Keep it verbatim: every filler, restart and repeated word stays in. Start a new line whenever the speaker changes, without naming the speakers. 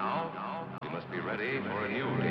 Now, we must be ready for a new